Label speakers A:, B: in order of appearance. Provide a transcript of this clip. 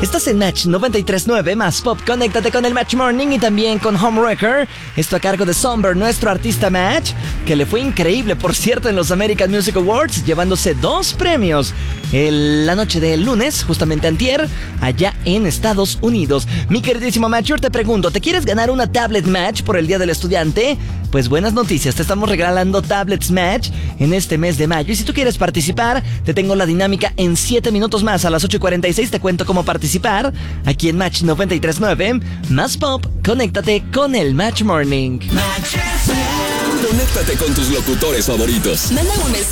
A: Estás en Match 93.9 más Pop. Conéctate con el Match Morning y también con Homewrecker. Esto a cargo de Somber, nuestro artista Match, que le fue increíble, por cierto, en los American Music Awards, llevándose 2 premios la noche del lunes, justamente antier, allá en Estados Unidos. Mi queridísimo Matcher, te pregunto, ¿te quieres ganar una tablet Match por el Día del Estudiante? Pues buenas noticias, te estamos regalando tablets Match en este mes de mayo. Y si tú quieres participar, te tengo la dinámica en 7 minutos más. A las 8:46 te cuento cómo participar aquí en Match 93.9 más Pop. Conéctate con el Match Morning.
B: Conéctate con tus locutores favoritos.
C: Manda un mensaje